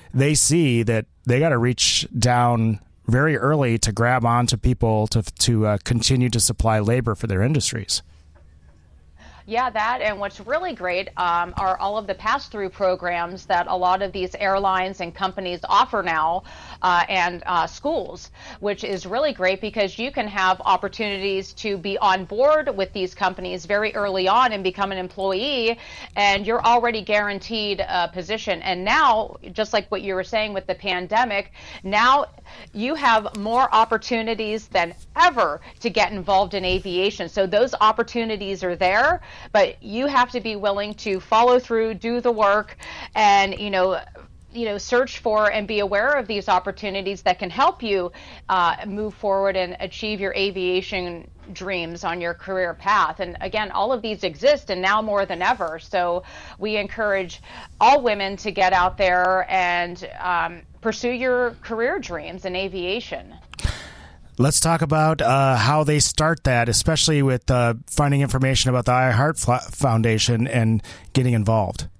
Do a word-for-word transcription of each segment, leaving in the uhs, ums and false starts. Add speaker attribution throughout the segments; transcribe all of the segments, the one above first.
Speaker 1: they see that they got to reach down very early to grab onto people to to uh, continue to supply labor for their industries.
Speaker 2: Yeah, that, and what's really great um, are all of the pass-through programs that a lot of these airlines and companies offer now, uh, and uh, schools, which is really great because you can have opportunities to be on board with these companies very early on and become an employee, and you're already guaranteed a position. And now, just like what you were saying with the pandemic, now you have more opportunities than ever to get involved in aviation. So those opportunities are there. But you have to be willing to follow through, do the work, and, you know, you know, search for and be aware of these opportunities that can help you uh, move forward and achieve your aviation dreams on your career path. And again, all of these exist, and now more than ever. So we encourage all women to get out there and um, pursue your career dreams in aviation.
Speaker 1: Let's talk about uh, how they start that, especially with uh, finding information about the iHeart Foundation and getting involved.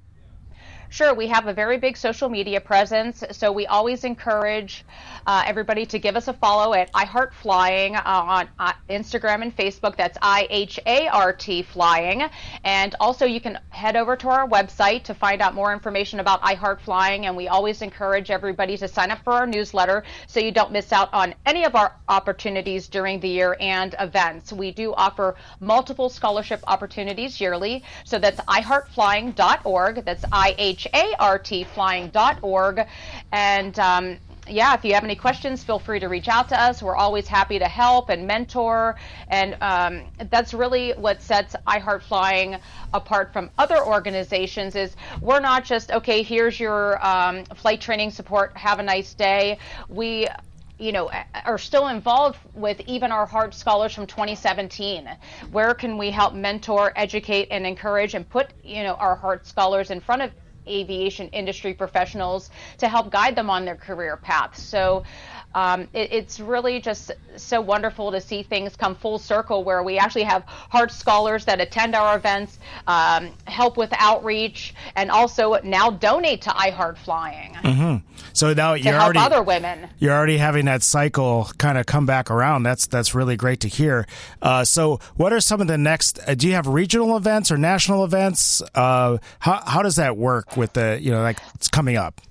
Speaker 2: Sure, we have a very big social media presence, so we always encourage uh, everybody to give us a follow at iHeart Flying uh, on uh, Instagram and Facebook. That's I H A R T Flying. And also you can head over to our website to find out more information about iHeart Flying, and we always encourage everybody to sign up for our newsletter so you don't miss out on any of our opportunities during the year and events. We do offer multiple scholarship opportunities yearly, so that's i heart flying dot org. That's I H A R T flying dot org. And um, yeah, if you have any questions, feel free to reach out to us. We're always happy to help and mentor. And um, that's really what sets iHeart Flying apart from other organizations is we're not just, okay, here's your um, flight training support, have a nice day. We you know, are still involved with even our Heart Scholars from twenty seventeen. Where can we help mentor, educate, and encourage and put, you know, our Heart Scholars in front of aviation industry professionals to help guide them on their career paths? So um, it, it's really just so wonderful to see things come full circle where we actually have Heart Scholars that attend our events, um, help with outreach, and also now donate to iHeart Flying.
Speaker 1: Mm-hmm. So now
Speaker 2: to
Speaker 1: you're
Speaker 2: help
Speaker 1: already
Speaker 2: other women.
Speaker 1: You're already having that cycle kind of come back around. That's that's really great to hear. Uh, so what are some of the next? Uh, do you have regional events or national events? Uh, how how does that work with the you know like it's coming up?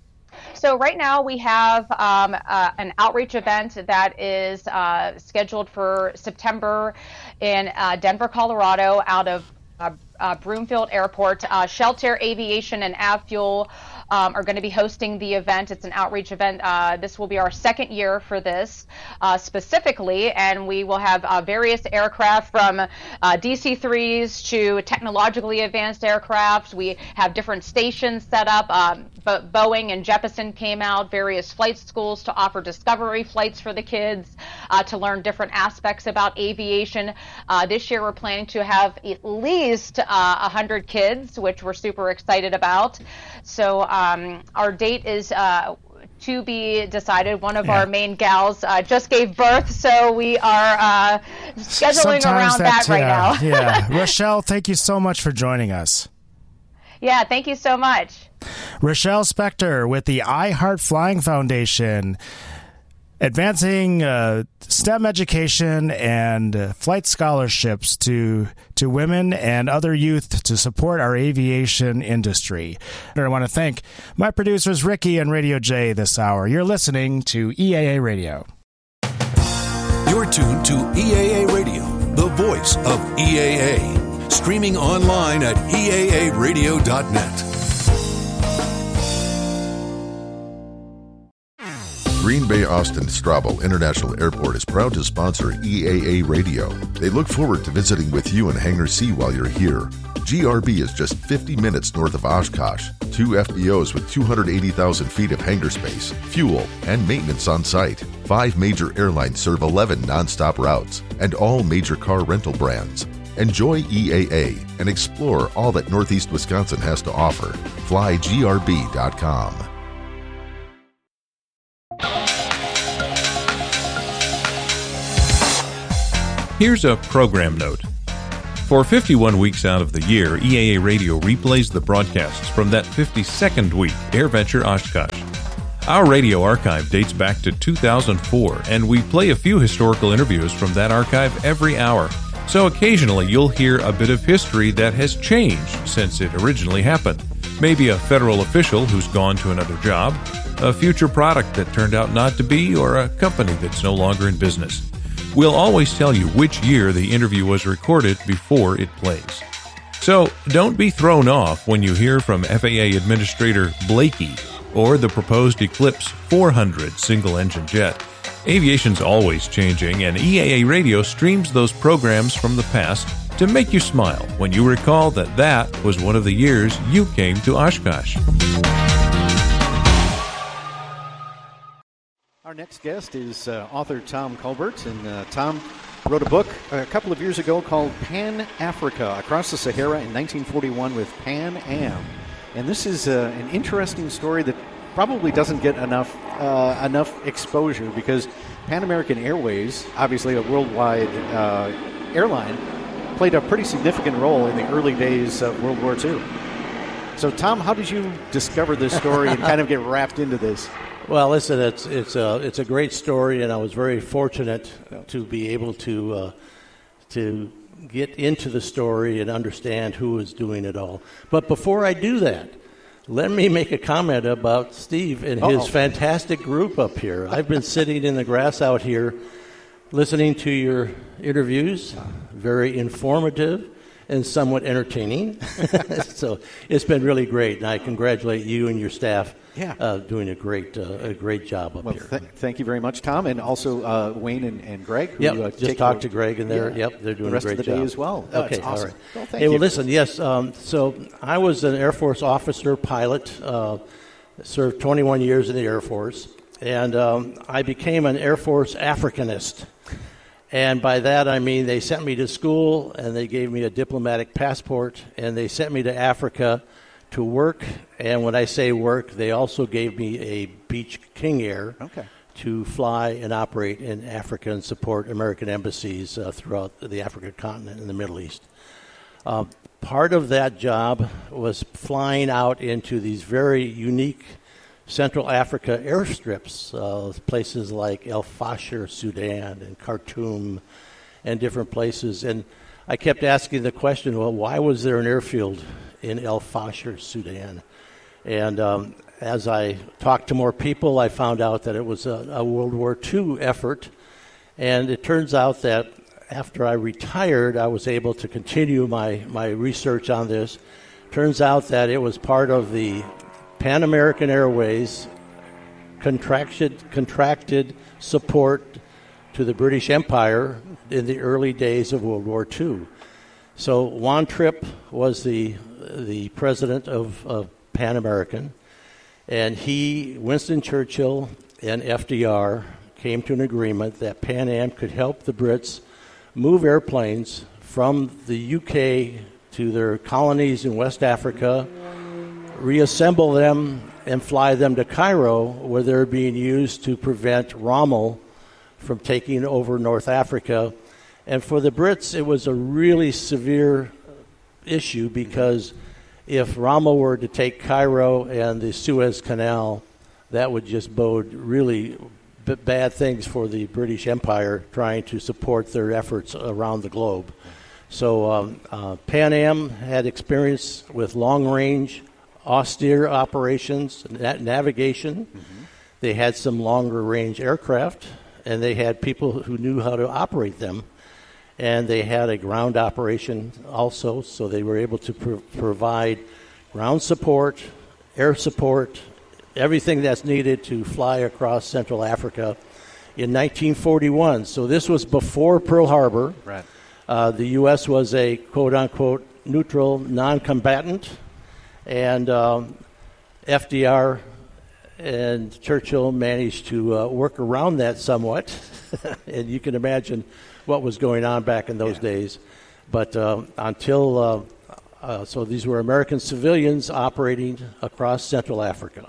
Speaker 2: So right now we have um, uh, an outreach event that is uh, scheduled for September in uh, Denver, Colorado, out of uh, uh, Broomfield Airport. Uh, Shelter Aviation and Avfuel Um, are going to be hosting the event. It's an outreach event. Uh, this will be our second year for this uh, specifically, and we will have uh, various aircraft from uh, D C threes to technologically advanced aircraft. We have different stations set up. Um, Bo- Boeing and Jeppesen came out, various flight schools to offer discovery flights for the kids uh, to learn different aspects about aviation. Uh, this year we're planning to have at least uh, one hundred kids, which we're super excited about. So um, our date is uh, to be decided. One of yeah. our main gals uh, just gave birth, so we are uh, scheduling
Speaker 1: Sometimes
Speaker 2: around that right
Speaker 1: yeah,
Speaker 2: now.
Speaker 1: yeah. Rochelle, thank you so much for joining us.
Speaker 2: Yeah, thank you so much.
Speaker 1: Rochelle Spector with the iHeart Flying Foundation, advancing uh, STEM education and uh, flight scholarships to to women and other youth to support our aviation industry. I want to thank my producers, Ricky and Radio J, this hour. You're listening to E A A Radio.
Speaker 3: You're tuned to E A A Radio, the voice of E A A. Streaming online at E A A radio dot net.
Speaker 4: Green Bay Austin Straubel International Airport is proud to sponsor E A A Radio. They look forward to visiting with you in Hangar C while you're here. G R B is just fifty minutes north of Oshkosh. Two F B Os with two hundred eighty thousand feet of hangar space, fuel, and maintenance on site. Five major airlines serve eleven nonstop routes and all major car rental brands. Enjoy E A A and explore all that Northeast Wisconsin has to offer. fly G R B dot com.
Speaker 5: Here's a program note. For fifty-one weeks out of the year, E A A Radio replays the broadcasts from that fifty-second week, AirVenture Oshkosh. Our radio archive dates back to two thousand four, and we play a few historical interviews from that archive every hour. So occasionally you'll hear a bit of history that has changed since it originally happened. Maybe a federal official who's gone to another job, a future product that turned out not to be, or a company that's no longer in business. We'll always tell you which year the interview was recorded before it plays. So don't be thrown off when you hear from F A A Administrator Blakey or the proposed Eclipse four hundred single-engine jet. Aviation's always changing, and E A A Radio streams those programs from the past to make you smile when you recall that that was one of the years you came to Oshkosh.
Speaker 6: Our next guest is uh, author Tom Colbert, and uh, Tom wrote a book a couple of years ago called Pan Africa, Across the Sahara in nineteen forty-one with Pan Am. And this is uh, an interesting story that probably doesn't get enough uh, enough exposure, because Pan American Airways, obviously a worldwide uh, airline, played a pretty significant role in the early days of World War Two. So, Tom, how did you discover this story and kind of get wrapped into this?
Speaker 7: Well, listen, it's it's a it's a great story, and I was very fortunate to be able to uh, to get into the story and understand who was doing it all. But before I do that, let me make a comment about Steve and his Uh-oh. fantastic group up here. I've been sitting in the grass out here listening to your interviews, very informative and somewhat entertaining. So it's been really great, and I congratulate you and your staff. Yeah, uh, doing a great uh, a great job up
Speaker 6: well,
Speaker 7: here.
Speaker 6: Th- thank you very much, Tom, and also uh, Wayne and, and Greg. Who,
Speaker 7: yep,
Speaker 6: uh,
Speaker 7: just talked to Greg, and they're
Speaker 6: yeah,
Speaker 7: yep they're doing
Speaker 6: the rest
Speaker 7: a great
Speaker 6: of the
Speaker 7: job.
Speaker 6: day as well.
Speaker 7: Oh, okay,
Speaker 6: awesome.
Speaker 7: all right.
Speaker 6: Well, thank
Speaker 7: hey,
Speaker 6: you.
Speaker 7: well, listen, yes. Um, so I was an Air Force officer pilot, uh, served twenty-one years in the Air Force, and um, I became an Air Force Africanist. And by that I mean they sent me to school, and they gave me a diplomatic passport, and they sent me to Africa to work. And when I say work, they also gave me a Beech King Air
Speaker 6: okay.
Speaker 7: to fly and operate in Africa and support American embassies uh, throughout the African continent and the Middle East. Uh, part of that job was flying out into these very unique Central Africa airstrips, uh, places like El Fasher, Sudan, and Khartoum, and different places. And I kept asking the question, well, why was there an airfield in El Fasher, Sudan? And um, as I talked to more people, I found out that it was a, a World War Two effort. And it turns out that after I retired, I was able to continue my, my research on this. Turns out that it was part of the Pan American Airways contracted, contracted support to the British Empire in the early days of World War Two. So Juan Trippe was the the president of, of Pan American, and he, Winston Churchill, and F D R came to an agreement that Pan Am could help the Brits move airplanes from the U K to their colonies in West Africa, reassemble them, and fly them to Cairo, where they're being used to prevent Rommel from taking over North Africa. And for the Brits, it was a really severe issue, because if Rommel were to take Cairo and the Suez Canal, that would just bode really b- bad things for the British Empire trying to support their efforts around the globe. So um, uh, Pan Am had experience with long-range, austere operations, na- navigation. Mm-hmm. They had some longer-range aircraft, and they had people who knew how to operate them. And they had a ground operation also, so they were able to pro- provide ground support, air support, everything that's needed to fly across Central Africa in nineteen forty-one. So this was before Pearl Harbor.
Speaker 6: Right.
Speaker 7: Uh, the U S was a quote-unquote neutral non-combatant, and um, F D R and Churchill managed to uh, work around that somewhat, and you can imagine what was going on back in those yeah. days. But uh, until, uh, uh, so these were American civilians operating across Central Africa.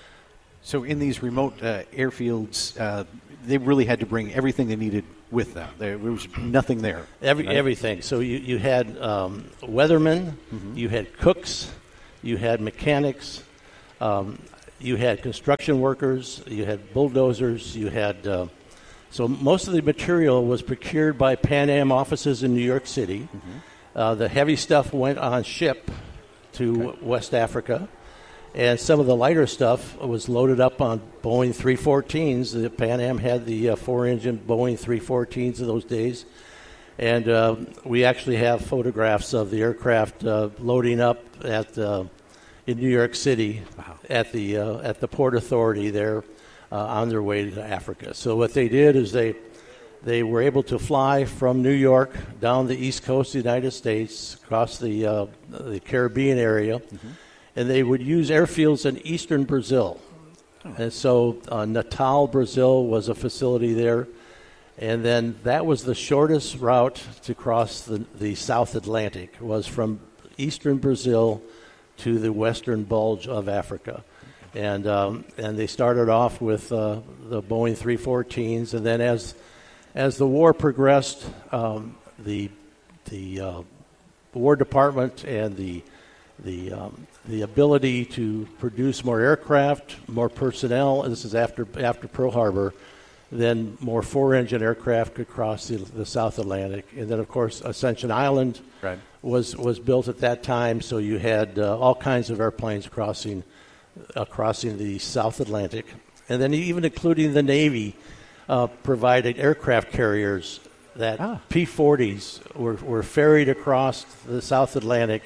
Speaker 6: So in these remote uh, airfields, uh, they really had to bring everything they needed with them. There was nothing there.
Speaker 7: Every,
Speaker 6: right?
Speaker 7: Everything. So you, you had um, weathermen, mm-hmm. you had cooks, you had mechanics, um, you had construction workers, you had bulldozers, you had uh, so most of the material was procured by Pan Am offices in New York City. Mm-hmm. Uh, the heavy stuff went on ship to okay. West Africa, and some of the lighter stuff was loaded up on Boeing three fourteens. The Pan Am had the uh, four-engine Boeing three fourteens of those days, and uh, we actually have photographs of the aircraft uh, loading up at uh, in New York City wow. at the uh, at the Port Authority there uh, on their way to Africa. So what they did is they they were able to fly from New York down the east coast of the United States, across the uh, the Caribbean area, mm-hmm. and they would use airfields in eastern Brazil. Oh. And so uh, Natal, Brazil was a facility there. And then that was the shortest route to cross the, the South Atlantic, was from eastern Brazil to the western bulge of Africa. And um, and they started off with uh, the Boeing three fourteens, and then as as the war progressed, um, the the uh, War Department and the the um, the ability to produce more aircraft, more personnel. This is after after Pearl Harbor. Then more four-engine aircraft could cross the, the South Atlantic, and then of course Ascension Island
Speaker 6: right.
Speaker 7: was was built at that time. So you had uh, all kinds of airplanes crossing uh, crossing the South Atlantic, and then even including the Navy uh, provided aircraft carriers that ah. P forties were were ferried across the South Atlantic,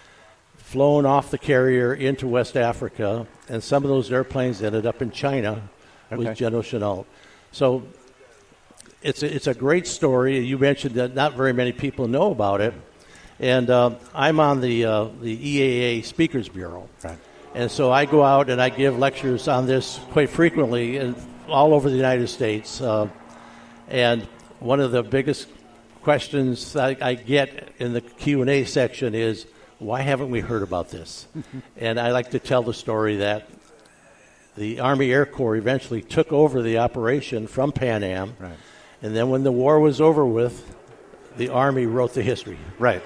Speaker 7: flown off the carrier into West Africa, and some of those airplanes ended up in China okay. with General Chennault. So it's a, it's a great story. You mentioned that not very many people know about it. And uh, I'm on the uh, the E A A Speakers Bureau.
Speaker 6: Right.
Speaker 7: And so I go out and I give lectures on this quite frequently in, all over the United States. Uh, and one of the biggest questions I, I get in the Q and A section is, why haven't we heard about this? And I like to tell the story that the Army Air Corps eventually took over the operation from Pan Am,
Speaker 6: right.
Speaker 7: and then when the war was over with, the Army wrote the history.
Speaker 6: Right.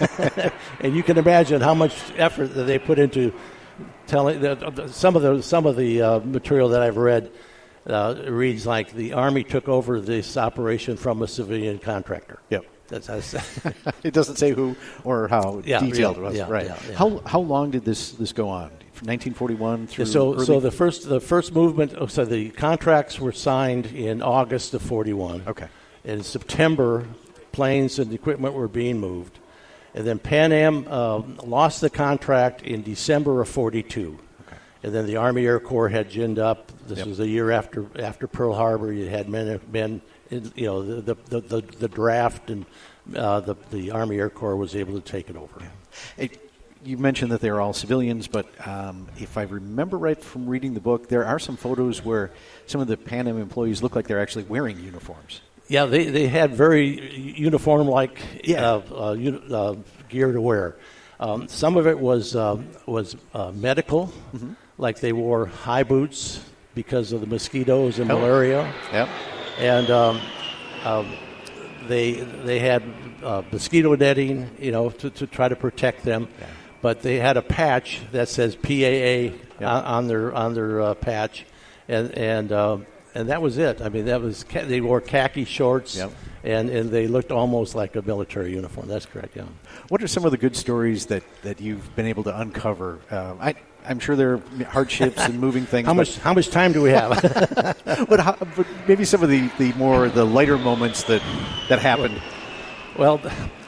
Speaker 7: And you can imagine how much effort that they put into telling the, some of the some of the uh, material that I've read. Uh, reads like the Army took over this operation from a civilian contractor.
Speaker 6: Yep.
Speaker 7: That's how
Speaker 6: it doesn't say who or how
Speaker 7: yeah,
Speaker 6: detailed
Speaker 7: yeah,
Speaker 6: it was.
Speaker 7: yeah,
Speaker 6: right.
Speaker 7: Yeah, yeah.
Speaker 6: How how long did this this go on? From nineteen forty-one through
Speaker 7: so
Speaker 6: early?
Speaker 7: so the first the first movement. Oh, so the contracts were signed in August of forty-one.
Speaker 6: Okay.
Speaker 7: In September, planes and equipment were being moved, and then Pan Am uh, lost the contract in December of forty-two. Okay. And then the Army Air Corps had ginned up. This yep. was a year after after Pearl Harbor. You had men men. You know, the the, the, the draft and uh, the the Army Air Corps was able to take it over.
Speaker 6: Yeah. It, you mentioned that they're all civilians, but um, if I remember right from reading the book, there are some photos where some of the Pan Am employees look like they're actually wearing uniforms.
Speaker 7: Yeah, they, they had very uniform-like
Speaker 6: yeah.
Speaker 7: uh, uh, uni- uh, gear to wear. Um, some of it was uh, was uh, medical, mm-hmm. like they wore high boots because of the mosquitoes and oh. malaria.
Speaker 6: Yep.
Speaker 7: And um, um, they they had uh, mosquito netting, you know, to, to try to protect them. Yeah. But they had a patch that says P A A yep. on, on their on their uh, patch, and and uh, and that was it. I mean, that was ca- they wore khaki shorts,
Speaker 6: yep.
Speaker 7: and, and they looked almost like a military uniform. That's correct. Yeah.
Speaker 6: What are some of the good stories that, that you've been able to uncover? Uh, I. I'm sure there are hardships and moving things.
Speaker 7: How much how much time do we have?
Speaker 6: but, how, but maybe some of the, the more the lighter moments that that happened.
Speaker 7: Well,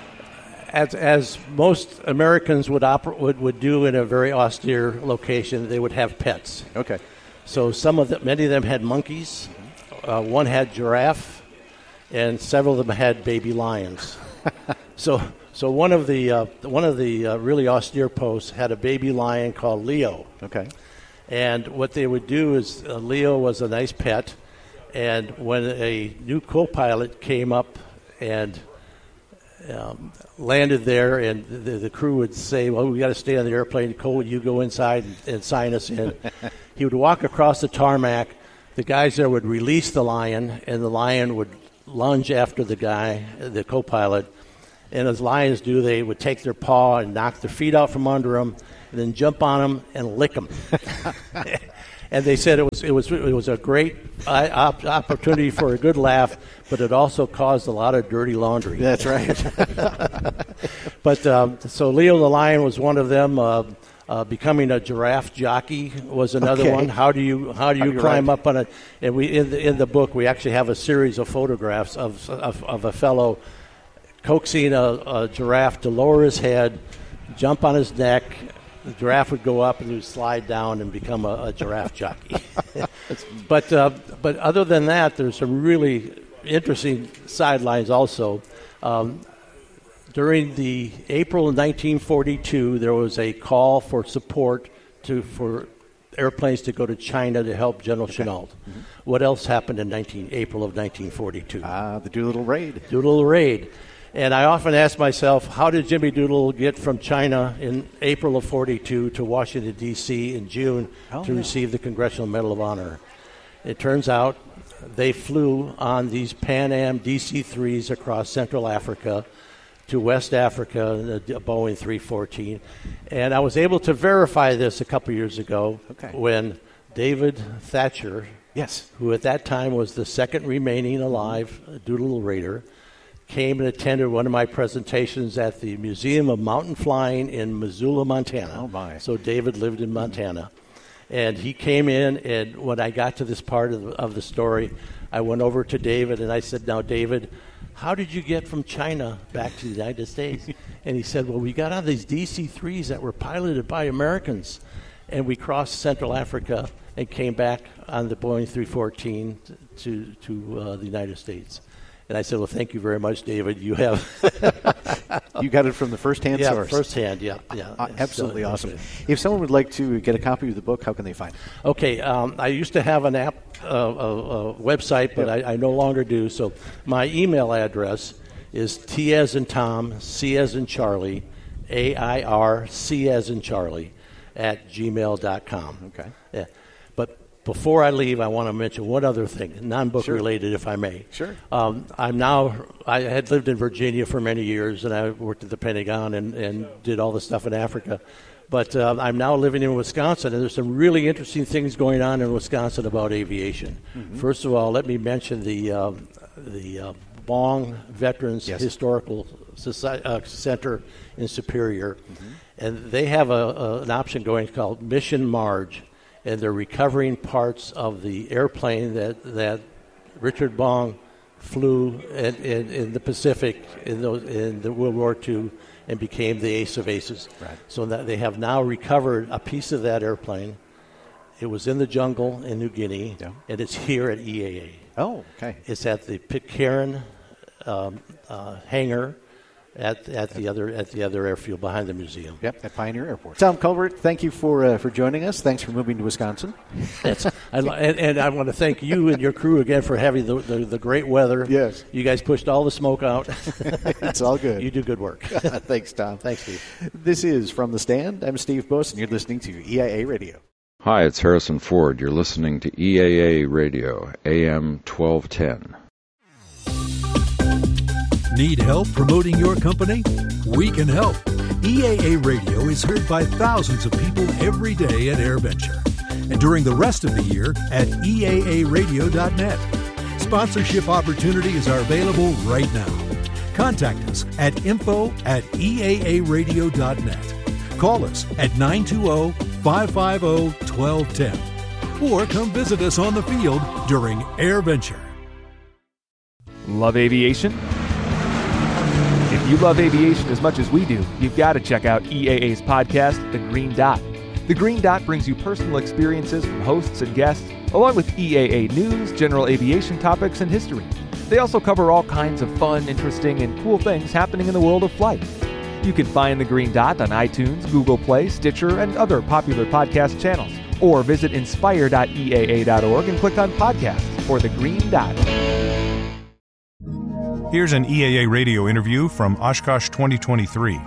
Speaker 7: as as most Americans would oper- would would do in a very austere location, they would have pets.
Speaker 6: Okay.
Speaker 7: So some of them, many of them had monkeys. Uh, one had giraffe, and several of them had baby lions. so. So one of the uh, one of the uh, really austere posts had a baby lion called Leo.
Speaker 6: Okay.
Speaker 7: And what they would do is uh, Leo was a nice pet, and when a new co-pilot came up and um, landed there, and the, the crew would say, "Well, we got to stay on the airplane. Cole, you go inside and, and sign us in." He would walk across the tarmac. The guys there would release the lion, and the lion would lunge after the guy, the co-pilot. And as lions do, they would take their paw and knock their feet out from under them, and then jump on them and lick them. And they said it was it was it was a great op- opportunity for a good laugh, but it also caused a lot of dirty laundry.
Speaker 6: That's right.
Speaker 7: But um, so Leo the Lion was one of them. Uh, uh, becoming a giraffe jockey was another
Speaker 6: Okay.
Speaker 7: one. How do you how do you,
Speaker 6: How do you
Speaker 7: climb
Speaker 6: ride?
Speaker 7: up on a? And we in the in the book we actually have a series of photographs of of, of a fellow coaxing a, a giraffe to lower his head, jump on his neck. The giraffe would go up and he would slide down and become a, a giraffe jockey. but uh, but other than that, there's some really interesting sidelines also. Um, during the April of nineteen forty-two, there was a call for support to for airplanes to go to China to help General okay. Chennault. Mm-hmm. What else happened in nineteen April of nineteen forty-two?
Speaker 6: Ah, the Doolittle Raid.
Speaker 7: Doolittle Raid. And I often ask myself, how did Jimmy Doodle get from China in April of forty-two to Washington, D C in June oh, to yeah. receive the Congressional Medal of Honor? It turns out they flew on these Pan Am D C threes across Central Africa to West Africa, a Boeing three fourteen. And I was able to verify this a couple years ago
Speaker 6: okay.
Speaker 7: when David Thatcher,
Speaker 6: yes,
Speaker 7: who at that time was the second remaining alive Doolittle Raider, came and attended one of my presentations at the Museum of Mountain Flying in Missoula, Montana.
Speaker 6: Oh, my.
Speaker 7: So David lived in Montana. And he came in, and when I got to this part of the, of the story, I went over to David, and I said, now, David, how did you get from China back to the United States? And he said, well, we got on these D C threes that were piloted by Americans, and we crossed Central Africa and came back on the Boeing three fourteen to, to uh, the United States. And I said, well, thank you very much, David. You have...
Speaker 6: you got it from the first-hand
Speaker 7: yeah,
Speaker 6: source.
Speaker 7: Yeah, first-hand, yeah. yeah.
Speaker 6: Uh, absolutely
Speaker 7: so,
Speaker 6: awesome. If someone would like to get a copy of the book, how can they find it?
Speaker 7: Okay, um, I used to have an app, uh, a, a website, but yep. I, I no longer do. So my email address is T as in Tom, C as in Charlie, A I R C as in Charlie, at gmail dot com.
Speaker 6: Okay.
Speaker 7: Yeah. But before I leave, I want to mention one other thing, non-book
Speaker 6: sure.
Speaker 7: related, if I may.
Speaker 6: Sure.
Speaker 7: Um, I'm now, I had lived in Virginia for many years, and I worked at the Pentagon and, and did all the stuff in Africa. But uh, I'm now living in Wisconsin, and there's some really interesting things going on in Wisconsin about aviation. Mm-hmm. First of all, let me mention the uh, the uh, Bong Veterans yes. Historical Society, uh, Center in Superior, mm-hmm. and they have a, a, an option going called Mission Marge. And they're recovering parts of the airplane that, that Richard Bong flew in, in, in the Pacific in, those, in the World War Two and became the ace of aces.
Speaker 6: Right.
Speaker 7: So that they have now recovered a piece of that airplane. It was in the jungle in New Guinea,
Speaker 6: yeah.
Speaker 7: and it's here at E A A.
Speaker 6: Oh, okay.
Speaker 7: It's at the Pitcairn um, uh, hangar. At at the other at the other airfield behind the museum.
Speaker 6: Yep, at Pioneer Airport. Tom Culbert, thank you for uh, for joining us. Thanks for moving to Wisconsin.
Speaker 7: That's, I, and, and I want to thank you and your crew again for having the, the, the great weather.
Speaker 6: Yes.
Speaker 7: You guys pushed all the smoke out.
Speaker 6: It's all good.
Speaker 7: You do good work.
Speaker 6: Thanks, Tom.
Speaker 7: Thanks, Steve.
Speaker 6: This is From the Stand. I'm Steve Buss, and you're listening to E I A Radio.
Speaker 8: Hi, it's Harrison Ford. You're listening to E A A Radio, A M twelve ten.
Speaker 9: Need help promoting your company? We can help. E A A Radio is heard by thousands of people every day at AirVenture, and during the rest of the year at E A A radio dot net. Sponsorship opportunities are available right now. Contact us at info at E A A radio dot net. Call us at nine two zero, five five zero, one two one zero or come visit us on the field during AirVenture.
Speaker 10: Love aviation? If you love aviation as much as we do, you've got to check out E A A's podcast, The Green Dot. The Green Dot brings you personal experiences from hosts and guests, along with E A A news, general aviation topics, and history. They also cover all kinds of fun, interesting, and cool things happening in the world of flight. You can find The Green Dot on iTunes, Google Play, Stitcher, and other popular podcast channels. Or visit inspire dot E A A dot org and click on podcasts for The Green Dot.
Speaker 11: Here's an E A A radio interview from Oshkosh twenty twenty-three.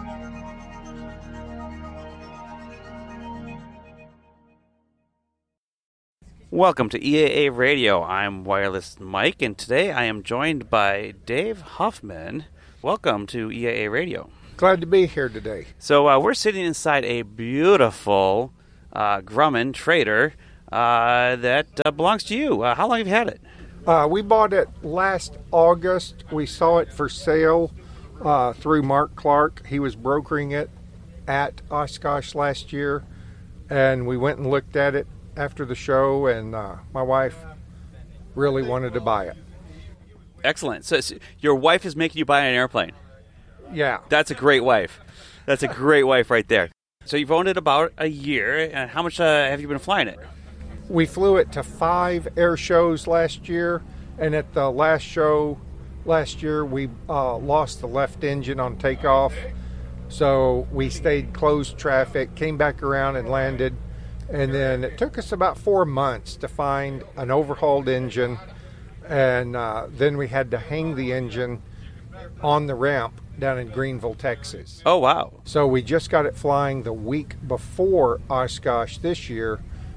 Speaker 12: Welcome to E A A Radio. I'm Wireless Mike, and today I am joined by Dave Huffman. Welcome to E A A Radio.
Speaker 13: Glad to be here today.
Speaker 12: So uh, we're sitting inside a beautiful uh, Grumman Trader uh, that uh, belongs to you. Uh, how long have you had it?
Speaker 13: Uh, we bought it last August. We saw it for sale uh, through Mark Clark. He was brokering it at Oshkosh last year, and we went and looked at it after the show, and uh, my wife really wanted to buy it.
Speaker 12: Excellent. So, so your wife is making you buy an airplane.
Speaker 13: Yeah.
Speaker 12: That's a great wife. That's a great wife right there. So you've owned it about a year. And how much uh, have you been flying it?
Speaker 13: We flew it to five air shows last year, and at the last show last year, we uh, lost the left engine on takeoff. So we stayed closed traffic, came back around and landed, and then it took us about four months to find an overhauled engine, and uh, then we had to hang the engine on the ramp down in Greenville, Texas.
Speaker 12: Oh, wow.
Speaker 13: So we just got it flying the week before Oshkosh this year,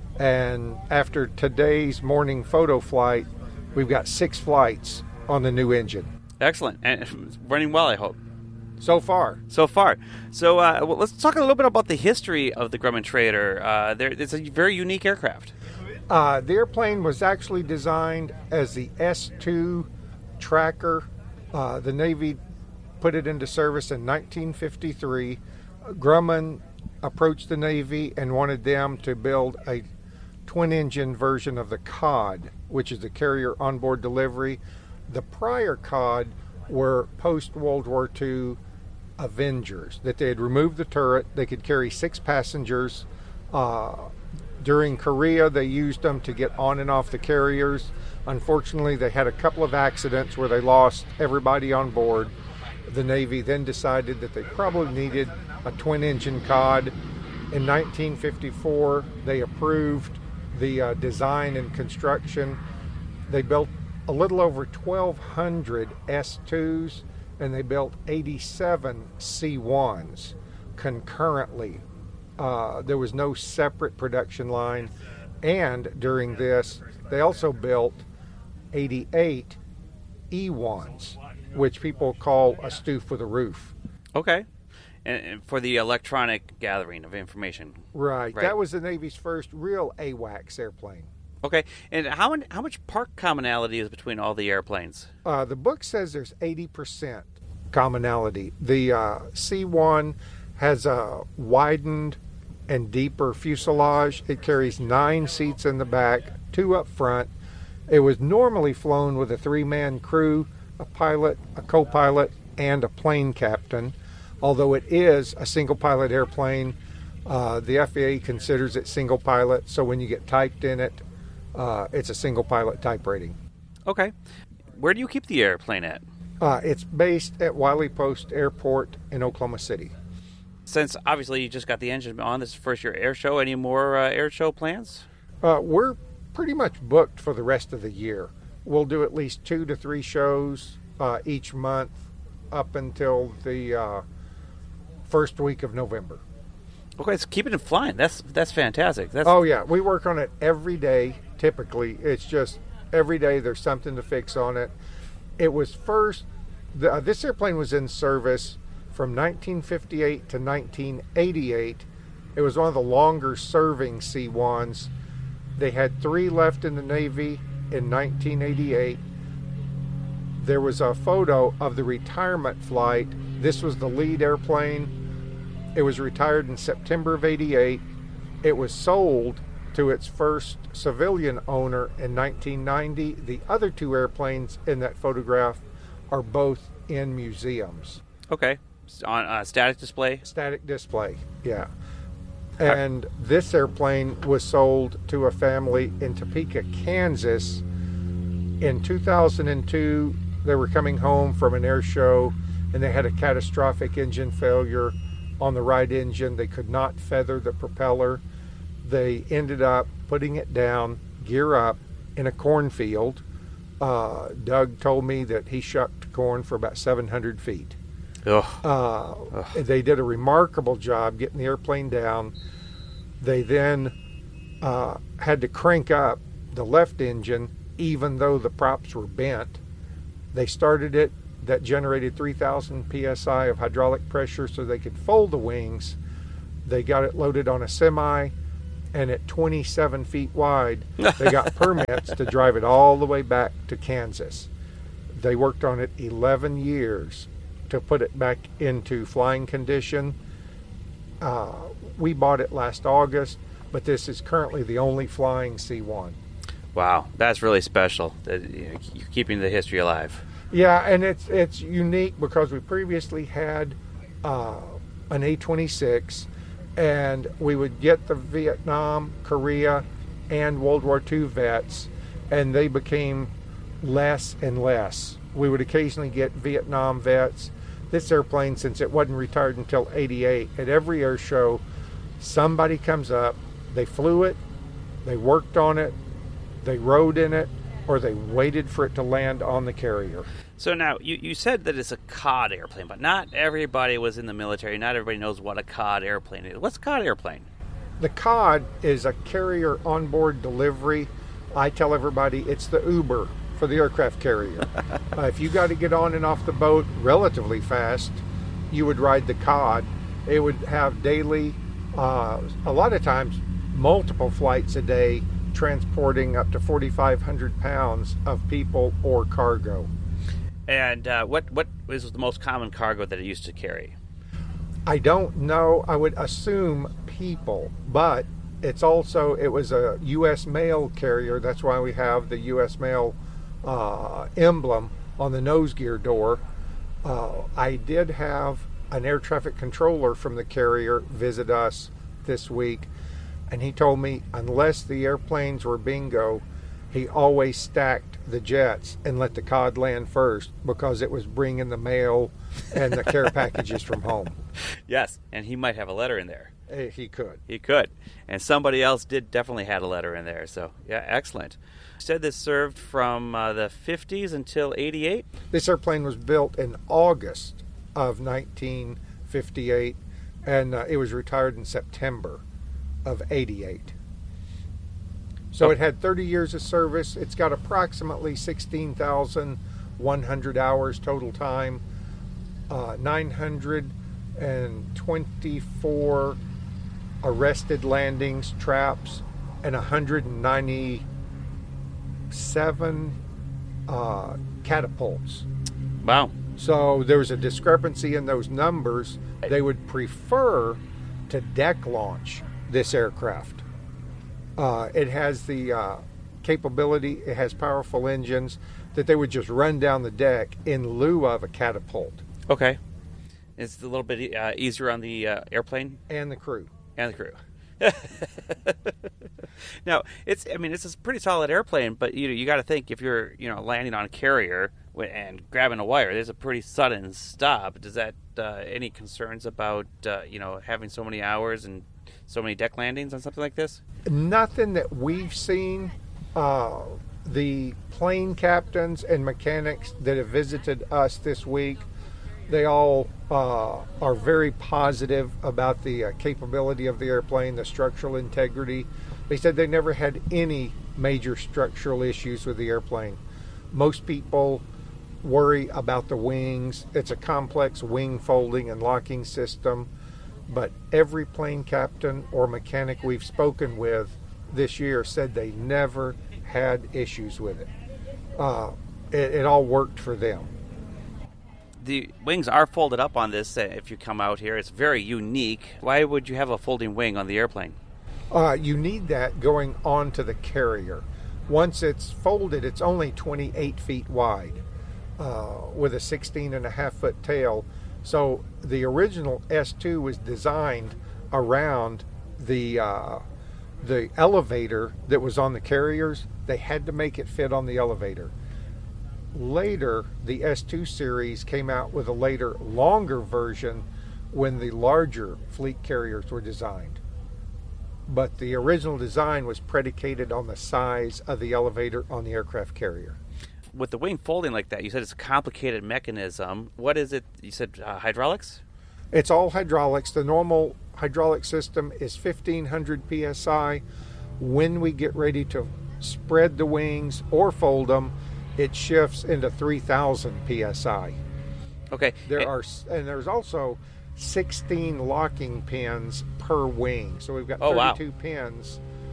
Speaker 13: and after today's morning photo flight, we've got six flights on the new engine.
Speaker 12: Excellent. And it's running well, I hope.
Speaker 13: So far.
Speaker 12: So far. So uh, well, let's talk a little bit about the history of the Grumman Trader. Uh, there, it's a very unique aircraft.
Speaker 13: Uh, the airplane was actually designed as the S two Tracker. Uh, the Navy put it into service in nineteen fifty-three. Grumman approached the Navy and wanted them to build a twin-engine version of the C O D, which is the Carrier Onboard Delivery. The prior C O D were post-World War Two Avengers, that they had removed the turret. They could carry six passengers. Uh, during Korea, they used them to get on and off the carriers. Unfortunately, they had a couple of accidents where they lost everybody on board. The Navy then decided that they probably needed a twin-engine C O D. In nineteen fifty-four, they approved the uh, design and construction. They built a little over twelve hundred S twos, and they built eighty-seven C ones concurrently. Uh, there was no separate production line, and during this, they also built eighty-eight E ones, which people call a stoof with a roof.
Speaker 12: Okay. And, and for the electronic gathering of information.
Speaker 13: Right.
Speaker 12: right.
Speaker 13: That was the Navy's first real AWACS airplane.
Speaker 12: Okay. And how many, how much part commonality is between all the airplanes?
Speaker 13: Uh, the book says there's eighty percent commonality. The uh, C one has a widened and deeper fuselage. It carries nine seats in the back, two up front. It was normally flown with a three-man crew, a pilot, a co-pilot, and a plane captain. Although it is a single-pilot airplane, uh, the F A A considers it single-pilot, so when you get typed in it, uh, it's a single-pilot type rating.
Speaker 12: Okay. Where do you keep the airplane at?
Speaker 13: Uh, it's based at Wiley Post Airport in Oklahoma City.
Speaker 12: Since, obviously, you just got the engine on, this is first year air show, any more uh, air show plans?
Speaker 13: Uh, we're pretty much booked for the rest of the year. We'll do at least two to three shows uh, each month up until the uh, first week of November.
Speaker 12: Okay, so keeping it flying. That's that's fantastic. That's...
Speaker 13: Oh, yeah. We work on it every day, typically. It's just every day there's something to fix on it. It was first, the, uh, this airplane was in service from nineteen fifty-eight to nineteen eighty-eight. It was one of the longer serving C ones. They had three left in the Navy in nineteen eighty-eight. There was a photo of the retirement flight. This was the lead airplane. It was retired in September of eighty-eight. It was sold to its first civilian owner in nineteen ninety. The other two airplanes in that photograph are both in museums.
Speaker 12: Okay. On uh, static display?
Speaker 13: Static display, yeah. And this airplane was sold to a family in Topeka, Kansas. In two thousand two, they were coming home from an air show, and they had a catastrophic engine failure on the right engine. They could not feather the propeller. They ended up putting it down, gear up, in a cornfield. Uh, Doug told me that he shucked corn for about seven hundred feet.
Speaker 12: Ugh.
Speaker 13: Uh,
Speaker 12: Ugh.
Speaker 13: They did a remarkable job getting the airplane down. They then uh, had to crank up the left engine, even though the props were bent. They started it. That generated three thousand P S I of hydraulic pressure so they could fold the wings. They got it loaded on a semi, and at twenty-seven feet wide, they got permits to drive it all the way back to Kansas. They worked on it eleven years to put it back into flying condition. Uh, we bought it last August, but this is currently the only flying C one.
Speaker 12: Wow, that's really special. That, you know, you're keeping the history alive.
Speaker 13: Yeah, and it's it's unique because we previously had uh, an A twenty-six, and we would get the Vietnam, Korea, and World War Two vets, and they became less and less. We would occasionally get Vietnam vets. This airplane, since it wasn't retired until eighty-eight, at every air show, somebody comes up, they flew it, they worked on it, they rode in it, or they waited for it to land on the carrier.
Speaker 12: So now, you, you said that it's a C O D airplane, but not everybody was in the military. Not everybody knows what a C O D airplane is. What's a C O D airplane?
Speaker 13: The C O D is a carrier onboard delivery. I tell everybody it's the Uber for the aircraft carrier. uh, if you got to get on and off the boat relatively fast, you would ride the C O D. It would have daily, uh, a lot of times, multiple flights a day, transporting up to forty-five hundred pounds of people or cargo.
Speaker 12: And uh, what what is the most common cargo that it used to carry?
Speaker 13: I don't know. I would assume people, but it's also, it was a U S mail carrier. That's why we have the U S mail uh, emblem on the nose gear door. Uh, I did have an air traffic controller from the carrier visit us this week, and he told me unless the airplanes were bingo, he always stacked the jets and let the C O D land first because it was bringing the mail and the care packages from home.
Speaker 12: Yes, and he might have a letter in there.
Speaker 13: Uh, he could.
Speaker 12: He could. And somebody else did definitely had a letter in there. So, yeah, excellent. You said this served from uh, the fifties until eighty-eight?
Speaker 13: This airplane was built in August of nineteen fifty-eight, and uh, it was retired in September of eighty-eight. So oh. It had thirty years of service. It's got approximately sixteen thousand one hundred hours total time, uh, nine hundred twenty-four arrested landings, traps, and one hundred ninety-seven uh, catapults.
Speaker 12: Wow.
Speaker 13: So there was a discrepancy in those numbers. They would prefer to deck launch this aircraft. Uh, it has the uh, capability, it has powerful engines that they would just run down the deck in lieu of a catapult.
Speaker 12: Okay. It's a little bit uh, easier on the uh, airplane?
Speaker 13: And the crew.
Speaker 12: And the crew. Now, it's I mean, it's a pretty solid airplane, but you know, you got to think if you're, you know, landing on a carrier and grabbing a wire, there's a pretty sudden stop. Does that uh, any concerns about uh, you know, having so many hours and so many deck landings on something like this?
Speaker 13: Nothing that we've seen. Uh, the plane captains and mechanics that have visited us this week, they all uh, are very positive about the uh, capability of the airplane, the structural integrity. They said they never had any major structural issues with the airplane. Most people worry about the wings. It's a complex wing folding and locking system, but every plane captain or mechanic we've spoken with this year said they never had issues with it. Uh, it, it all worked for them.
Speaker 12: The wings are folded up on this. Uh, if you come out here, it's very unique. Why would you have a folding wing on the airplane?
Speaker 13: Uh, you need that going onto the carrier. Once it's folded, it's only twenty-eight feet wide uh, with a sixteen and a half foot tail. So the original S two was designed around the uh, the elevator that was on the carriers. They had to make it fit on the elevator. Later, the S two series came out with a later, longer version when the larger fleet carriers were designed. But the original design was predicated on the size of the elevator on the aircraft carrier.
Speaker 12: With the wing folding like that, you said it's a complicated mechanism. What is it? You said uh, hydraulics?
Speaker 13: It's all hydraulics. The normal hydraulic system is fifteen hundred P S I. When we get ready to spread the wings or fold them, it shifts into three thousand P S I.
Speaker 12: Okay.
Speaker 13: There
Speaker 12: it,
Speaker 13: are, and there's also sixteen locking pins per wing. So we've got
Speaker 12: oh,
Speaker 13: thirty-two
Speaker 12: wow.
Speaker 13: pins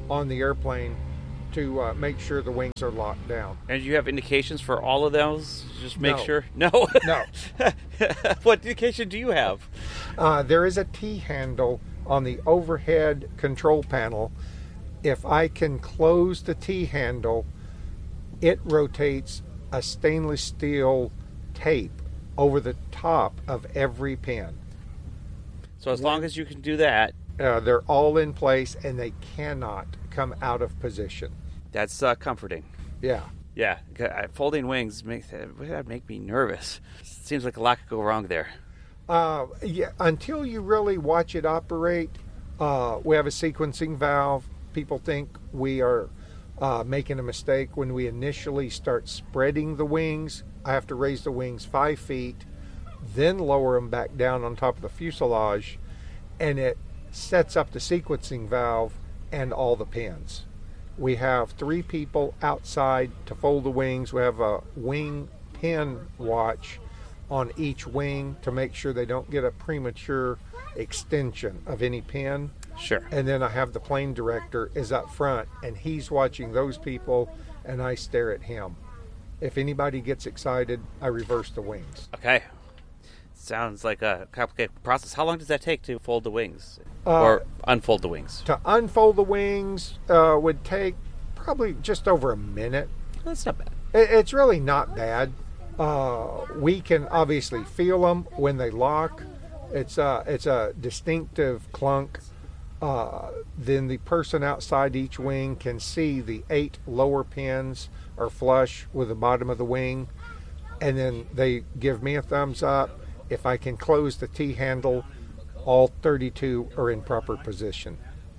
Speaker 13: on the airplane to uh, make sure the wings are locked down.
Speaker 12: And do you have indications for all of those? Just make
Speaker 13: No.
Speaker 12: sure. No.
Speaker 13: No.
Speaker 12: What indication do you have?
Speaker 13: Uh, there is a T-handle on the overhead control panel. If I can close the T-handle, it rotates a stainless steel tape over the top of every pin.
Speaker 12: So as long as you can do that,
Speaker 13: uh, they're all in place and they cannot come out of position.
Speaker 12: That's uh, comforting.
Speaker 13: Yeah.
Speaker 12: Yeah, folding wings makes that make me nervous. Seems like a lot could go wrong there.
Speaker 13: Uh, yeah, until you really watch it operate, uh, we have a sequencing valve. People think we are uh, making a mistake when we initially start spreading the wings. I have to raise the wings five feet, then lower them back down on top of the fuselage, and it sets up the sequencing valve and all the pins. We have three people outside to fold the wings. We have a wing pin watch on each wing to make sure they don't get a premature extension of any pin.
Speaker 12: Sure.
Speaker 13: And then I have the plane director is up front, and he's watching those people, and I stare at him. If anybody gets excited, I reverse the wings.
Speaker 12: Okay. Sounds like a complicated process. How long does that take to fold the wings?
Speaker 13: Uh,
Speaker 12: or unfold the wings?
Speaker 13: To unfold the wings uh, would take probably just over a minute.
Speaker 12: That's not bad.
Speaker 13: It, it's really not bad. Uh, we can obviously feel them when they lock. It's a, it's a distinctive clunk. Uh, then the person outside each wing can see the eight lower pins are flush with the bottom of the wing. And then they give me a thumbs up. If I can close the T-handle, all thirty-two are in proper position.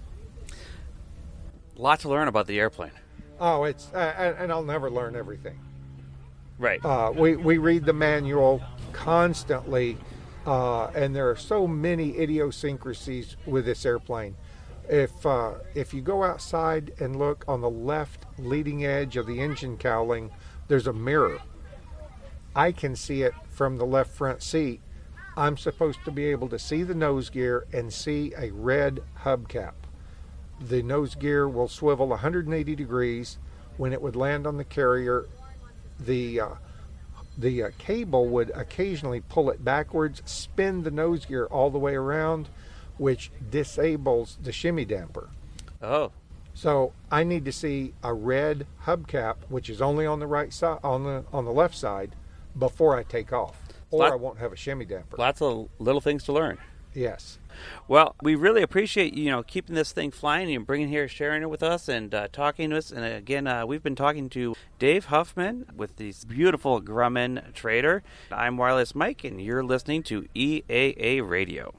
Speaker 12: A lot to learn about the airplane.
Speaker 13: Oh, it's uh, and, and I'll never learn everything.
Speaker 12: Right.
Speaker 13: Uh, we, we read the manual constantly, uh, and there are so many idiosyncrasies with this airplane. If uh, if you go outside and look on the left leading edge of the engine cowling, there's a mirror. I can see it from the left front seat. I'm supposed to be able to see the nose gear and see a red hubcap. The nose gear will swivel one hundred eighty degrees. When it would land on the carrier, the uh, the uh, cable would occasionally pull it backwards, spin the nose gear all the way around, which disables the shimmy damper.
Speaker 12: Oh.
Speaker 13: So I need to see a red hubcap, which is only on the right side, on the on the left side, before I take off, or
Speaker 12: Lot-
Speaker 13: I won't have a shimmy damper.
Speaker 12: Lots of little things to learn.
Speaker 13: Yes.
Speaker 12: Well, we really appreciate you know keeping this thing flying and bringing here, sharing it with us, and uh, talking to us. And again, uh, we've been talking to Dave Huffman with this beautiful Grumman Trader. I'm Wireless Mike, and you're listening to E A A Radio.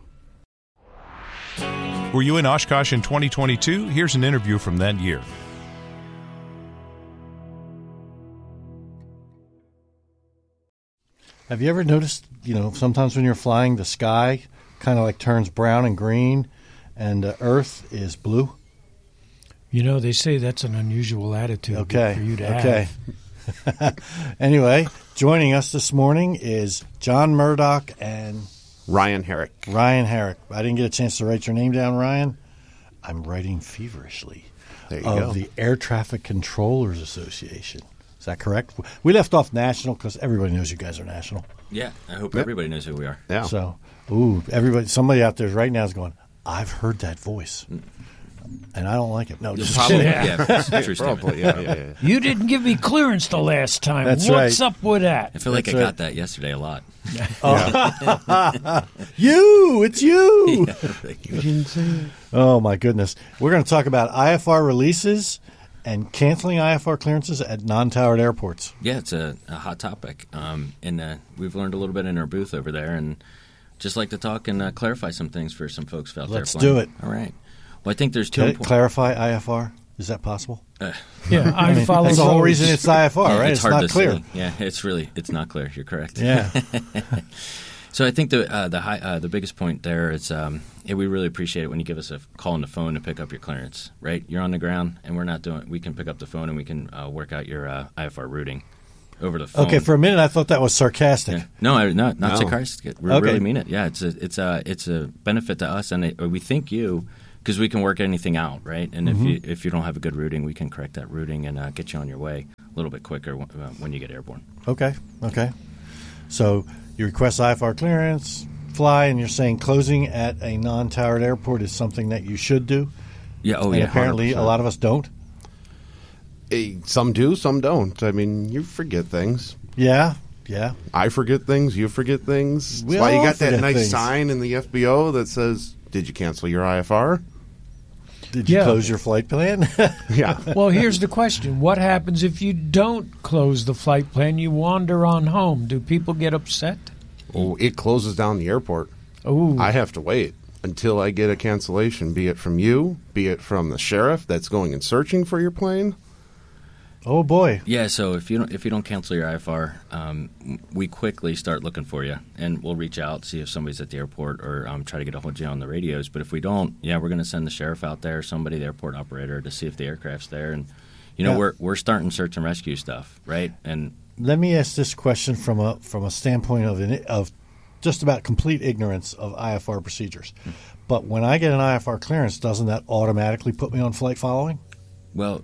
Speaker 11: Were you in Oshkosh in twenty twenty-two? Here's an interview from that year.
Speaker 7: Have you ever noticed, you know, sometimes when you're flying, the sky kind of like turns brown and green, and the Earth is blue?
Speaker 14: You know, they say that's an unusual attitude
Speaker 7: okay.
Speaker 14: for you to
Speaker 7: okay.
Speaker 14: have.
Speaker 7: Anyway, joining us this morning is John Murdoch and
Speaker 15: Ryan Herrick.
Speaker 7: Ryan Herrick. I didn't get a chance to write your name down, Ryan. I'm writing feverishly.
Speaker 15: There you
Speaker 7: of
Speaker 15: go.
Speaker 7: the Air Traffic Controllers Association. Is that correct? We left off national because everybody knows you guys are national.
Speaker 16: Yeah, I hope
Speaker 15: Yep.
Speaker 16: everybody knows who we are.
Speaker 15: Yeah.
Speaker 7: So, ooh, everybody, somebody out there right now is going, I've heard that voice, and I don't like it. No, just
Speaker 16: Probably,
Speaker 7: kidding.
Speaker 16: yeah, it's a true statement.
Speaker 15: Probably, yeah, yeah, yeah.
Speaker 14: You didn't give me clearance the last time.
Speaker 7: That's
Speaker 14: What's
Speaker 7: right.
Speaker 14: up with that?
Speaker 16: I feel like
Speaker 7: That's
Speaker 16: I
Speaker 7: right.
Speaker 16: got that yesterday a lot.
Speaker 7: Oh. you, it's you.
Speaker 16: Yeah, thank you.
Speaker 14: You didn't say it.
Speaker 7: Oh, my goodness. We're going to talk about I F R releases and canceling I F R clearances at non-towered airports.
Speaker 16: Yeah, it's a, a hot topic. Um, and uh, we've learned a little bit in our booth over there, and just like to talk and uh, clarify some things for some folks out there.
Speaker 7: Let's
Speaker 16: flying.
Speaker 7: do it.
Speaker 16: All right. Well, I think there's two
Speaker 7: Can it
Speaker 16: important.
Speaker 7: clarify I F R? Is that possible?
Speaker 16: Uh,
Speaker 14: Yeah, I,
Speaker 7: I mean,
Speaker 14: follow
Speaker 7: that's the whole
Speaker 14: those.
Speaker 7: reason it's I F R,
Speaker 16: yeah,
Speaker 7: right?
Speaker 16: It's,
Speaker 7: It's,
Speaker 16: hard
Speaker 7: not
Speaker 16: to
Speaker 7: clear.
Speaker 16: say. Yeah, it's really it's not clear. You're correct.
Speaker 7: Yeah.
Speaker 16: So I think the uh, the high, uh, the biggest point there is um, yeah, we really appreciate it when you give us a call on the phone to pick up your clearance. Right, you're on the ground, and we're not doing. We can pick up the phone and we can uh, work out your uh, I F R routing over the phone.
Speaker 7: Okay, for a minute I thought that was sarcastic.
Speaker 16: Yeah. No, I, no, not
Speaker 15: No.
Speaker 16: sarcastic. We
Speaker 7: Okay.
Speaker 16: really mean it. Yeah, it's a it's a it's a benefit to us, and it, we think you because we can work anything out, right? And
Speaker 15: Mhm.
Speaker 16: if you if you don't have a good routing, we can correct that routing and uh, get you on your way a little bit quicker w- uh, when you get airborne.
Speaker 15: Okay, okay. So you request I F R clearance, fly, and you're saying closing at a non-towered airport is something that you should do?
Speaker 16: Yeah, oh
Speaker 15: and
Speaker 16: yeah,
Speaker 15: apparently
Speaker 16: one hundred percent.
Speaker 15: a lot of us don't?
Speaker 17: Eh, Some do, some don't. I mean, you forget things.
Speaker 15: Yeah, yeah.
Speaker 17: I forget things. You forget things.
Speaker 15: We
Speaker 17: That's why you
Speaker 15: all
Speaker 17: got that
Speaker 15: forget
Speaker 17: nice
Speaker 15: things.
Speaker 17: sign in the F B O that says, "Did you cancel your I F R?"
Speaker 15: Did you
Speaker 14: Yeah.
Speaker 15: close your flight plan?
Speaker 17: Yeah.
Speaker 14: Well, here's the question. What happens if you don't close the flight plan? You wander on home. Do people get upset?
Speaker 17: Oh, it closes down the airport.
Speaker 14: Ooh.
Speaker 17: I have to wait until I get a cancellation, be it from you, be it from the sheriff that's going and searching for your plane.
Speaker 15: Oh boy!
Speaker 16: Yeah, so if you don't if you don't cancel your I F R, um, we quickly start looking for you, and we'll reach out, see if somebody's at the airport, or um, try to get a hold of you on the radios. But if we don't, yeah, we're going to send the sheriff out there, somebody, the airport operator, to see if the aircraft's there. And you know,
Speaker 15: Yeah.
Speaker 16: we're we're starting search and rescue stuff, right? And
Speaker 15: Let me ask this question from a from a standpoint of an, of just about complete ignorance of I F R procedures. But when I get an I F R clearance, doesn't that automatically put me on flight following?
Speaker 16: well,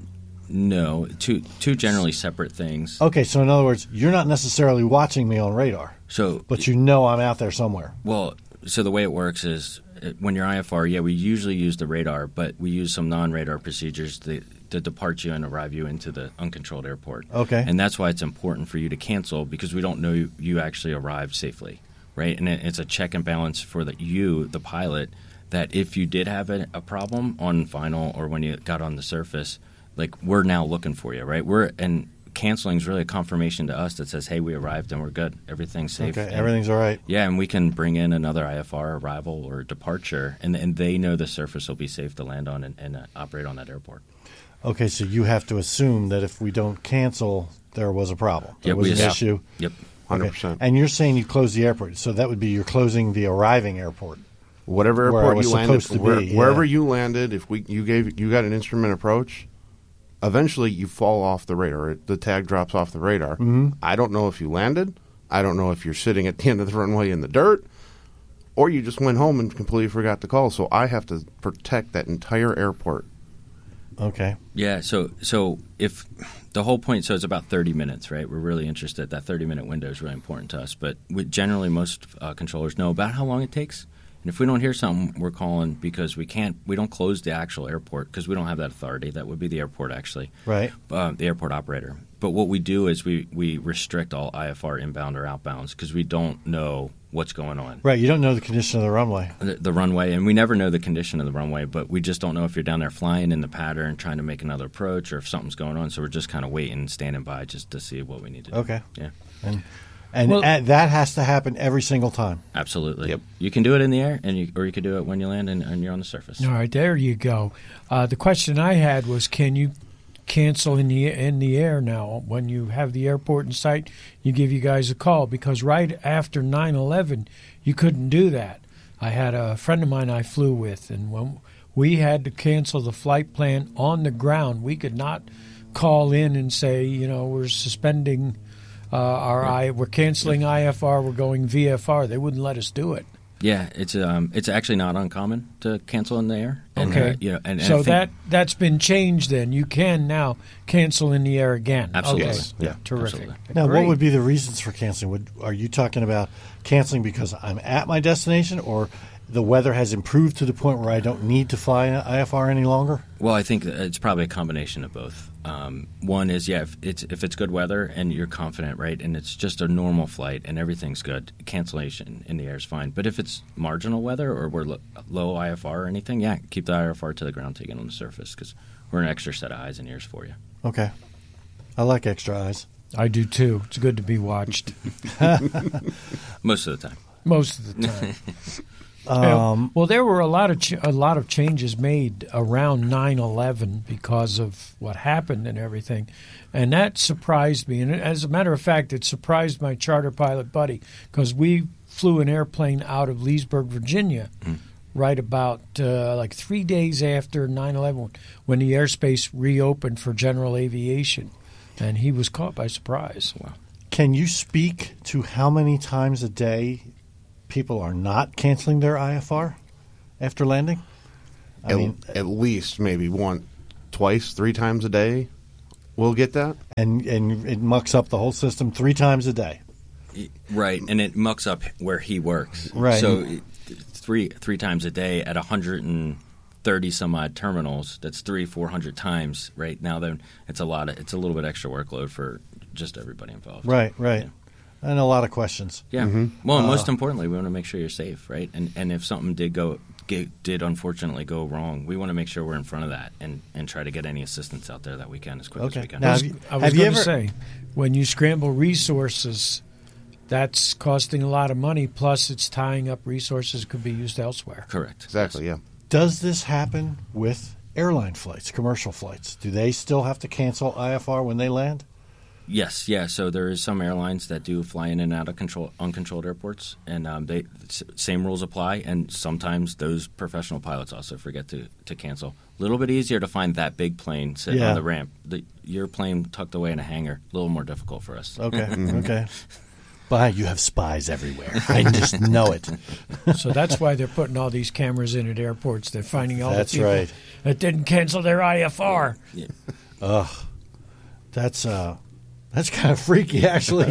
Speaker 16: no, two two generally separate things.
Speaker 15: Okay, so in other words, you're not necessarily watching me on radar,
Speaker 16: So
Speaker 15: but you know I'm out there somewhere.
Speaker 16: Well, so the way it works is uh, when you're I F R, yeah, we usually use the radar, but we use some non-radar procedures to, to depart you and arrive you into the uncontrolled airport.
Speaker 15: Okay.
Speaker 16: And that's why it's important for you to cancel, because we don't know you, you actually arrived safely, right? And it, it's a check and balance for the, you, the pilot, that if you did have a, a problem on final or when you got on the surface, like we're now looking for you, right? We're and canceling is really a confirmation to us that says, hey, we arrived and we're good. Everything's safe.
Speaker 15: Okay,
Speaker 16: And-
Speaker 15: everything's all right.
Speaker 16: Yeah, and we can bring in another I F R arrival or departure, and, and they know the surface will be safe to land on and, and uh, operate on that airport.
Speaker 15: Okay, so you have to assume that if we don't cancel, there was a problem. There
Speaker 16: Yep,
Speaker 15: was
Speaker 16: we
Speaker 15: an
Speaker 16: assume.
Speaker 15: issue.
Speaker 16: Yep.
Speaker 17: one hundred
Speaker 15: Okay.
Speaker 17: percent.
Speaker 15: And you're saying you close the airport, so that would be you're closing the arriving airport.
Speaker 17: Whatever
Speaker 15: Where I
Speaker 17: airport
Speaker 15: was
Speaker 17: you landed,
Speaker 15: supposed to
Speaker 17: where,
Speaker 15: be, yeah.
Speaker 17: wherever you landed, if we you gave you got an instrument approach, eventually you fall off the radar. It- The tag drops off the radar.
Speaker 15: Mhm.
Speaker 17: I don't know if you landed. I don't know if you're sitting at the end of the runway in the dirt, or you just went home and completely forgot to call. So I have to protect that entire airport.
Speaker 15: Okay.
Speaker 16: Yeah, so so if the whole point, so it's about thirty minutes, right? We're really interested. That thirty-minute window is really important to us. But we, generally, most uh, controllers know about how long it takes. And if we don't hear something, we're calling because we can't, we don't close the actual airport because we don't have that authority. That would be the airport, actually.
Speaker 15: Right.
Speaker 16: Uh, the airport operator. But what we do is we, we restrict all I F R inbound or outbounds because we don't know what's going on.
Speaker 15: Right, you don't know the condition of the runway.
Speaker 16: The, the runway, and we never know the condition of the runway, but we just don't know if you're down there flying in the pattern, trying to make another approach, or if something's going on. So we're just kind of waiting and standing by just to see what we need to do.
Speaker 15: Okay.
Speaker 16: Yeah.
Speaker 15: And, and
Speaker 14: Well-
Speaker 15: at- that has to happen every single time.
Speaker 16: Absolutely. Yep. You can do it in the air, and you, or you could do it when you land and, and you're on the surface.
Speaker 14: All right, there you go. Uh, the question I had was, can you cancel in the in the air now when you have the airport in sight? You give you guys a call, because right after nine eleven, you couldn't do that. I had a friend of mine I flew with, and when we had to cancel the flight plan on the ground, we could not call in and say, you know, we're suspending uh, our I, we're canceling I F R, we're going V F R. They wouldn't let us do it.
Speaker 16: Yeah, it's um, it's actually not uncommon to cancel in the air. And,
Speaker 14: Okay.
Speaker 16: uh, you know, and, and I
Speaker 14: so
Speaker 16: think-
Speaker 14: that that's been changed. Then you can now cancel in the air again.
Speaker 16: Absolutely.
Speaker 14: Okay.
Speaker 16: Yeah,
Speaker 14: Terrific.
Speaker 16: absolutely.
Speaker 15: Now,
Speaker 14: Great.
Speaker 15: what would be the reasons for canceling? Would, are you talking about canceling because I'm at my destination, or the weather has improved to the point where I don't need to fly I F R any longer?
Speaker 16: Well, I think that it's probably a combination of both. Um, one is, yeah, if it's if it's good weather and you're confident, right, and it's just a normal flight and everything's good, cancellation in the air is fine. But if it's marginal weather or we're lo- low I F R or anything, yeah, keep the I F R to the ground, take it on the surface, because we're an extra set of eyes and ears for you.
Speaker 15: Okay. I like extra eyes.
Speaker 14: I do too. It's good to be watched.
Speaker 16: Most of the time.
Speaker 14: Most of the time.
Speaker 15: Um,
Speaker 14: well, well, there were a lot of ch- a lot of changes made around nine eleven because of what happened and everything, and that surprised me. And as a matter of fact, it surprised my charter pilot buddy, because we flew an airplane out of Leesburg, Virginia,
Speaker 16: Mm.
Speaker 14: right about uh, like three days after nine eleven, when the airspace reopened for general aviation, and he was caught by surprise.
Speaker 16: Wow.
Speaker 15: Can you speak to how many times a day people are not canceling their I F R after landing? I
Speaker 17: at,
Speaker 15: mean,
Speaker 17: at least maybe one, twice, three times a day, we'll get that.
Speaker 15: And and it mucks up the whole system three times a day.
Speaker 16: Right, and it mucks up where he works.
Speaker 15: Right.
Speaker 16: So it, three three times a day at one hundred thirty some odd terminals. That's three four hundred times. Right now, then it's a lot. Of, it's a little bit extra workload for just everybody involved.
Speaker 15: Right, right, yeah. And a lot of questions.
Speaker 16: Yeah. Mm-hmm. Well, and most uh, importantly, we want to make sure you're safe, right? And and if something did go get, did unfortunately go wrong, we want to make sure we're in front of that and, and try to get any assistance out there that we can as quick
Speaker 15: okay.
Speaker 16: as we can.
Speaker 14: Now, I was, you, I was going to say, when you scramble resources, that's costing a lot of money. Plus, it's tying up resources that could be used elsewhere.
Speaker 16: Correct.
Speaker 17: Exactly. Yeah.
Speaker 15: Does this happen with airline flights, commercial flights? Do they still have to cancel I F R when they land?
Speaker 16: Yes, yeah. So there is some airlines that do fly in and out of control, uncontrolled airports, and um, they same rules apply. And sometimes those professional pilots also forget to, to cancel. A little bit easier to find that big plane sitting
Speaker 15: yeah.
Speaker 16: on the ramp. The, your plane tucked away in a hangar, a little more difficult for us.
Speaker 15: Okay, okay. But you have spies everywhere. I just know it.
Speaker 14: So that's why they're putting all these cameras in at airports. They're finding all
Speaker 15: that's
Speaker 14: the people
Speaker 15: right.
Speaker 14: that didn't cancel their I F R.
Speaker 16: Yeah.
Speaker 15: Ugh, that's uh, that's kind of freaky, actually.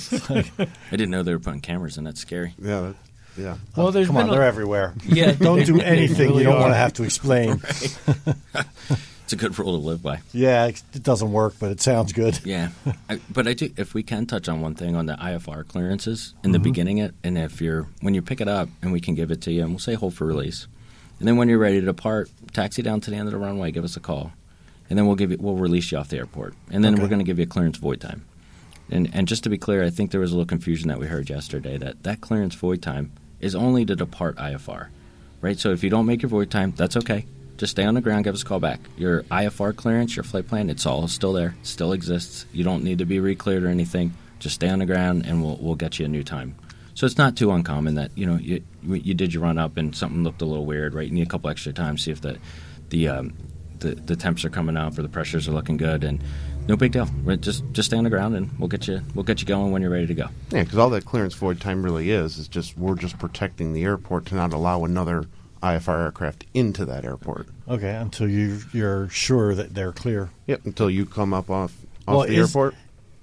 Speaker 16: I didn't know they were putting cameras in. That's scary.
Speaker 17: Yeah, that, yeah.
Speaker 15: Well, there's come on, a, they're everywhere.
Speaker 16: Yeah,
Speaker 15: don't do anything really you don't are. want to have to explain.
Speaker 16: Right. It's a good rule to live by.
Speaker 15: Yeah, it doesn't work, but it sounds good.
Speaker 16: Yeah, I, but I do. If we can touch on one thing on the I F R clearances in
Speaker 15: mm-hmm.
Speaker 16: the beginning, it and if you're when you pick it up and we can give it to you, and we'll say hold for release, and then when you're ready to depart, taxi down to the end of the runway, give us a call, and then we'll give you we'll release you off the airport, and then
Speaker 15: okay.
Speaker 16: we're going to give you a clearance void time. And and just to be clear, I think there was a little confusion that we heard yesterday that that clearance void time is only to depart I F R, right? So if you don't make your void time, that's okay. Just stay on the ground, give us a call back. Your I F R clearance, your flight plan, it's all still there, still exists. You don't need to be re-cleared or anything. Just stay on the ground, and we'll we'll get you a new time. So it's not too uncommon that you know you you did your run up and something looked a little weird, right? You need a couple extra times, see if the the um, the, the temps are coming up or the pressures are looking good, and no big deal. Right? Just just stay on the ground, and we'll get you we'll get you going when you're ready to go.
Speaker 17: Yeah, because all that clearance void time really is is just we're just protecting the airport to not allow another I F R aircraft into that airport.
Speaker 15: Okay, until you, you're sure that they're clear.
Speaker 17: Yep, until you come up off, off
Speaker 15: well,
Speaker 17: the
Speaker 15: is,
Speaker 17: airport.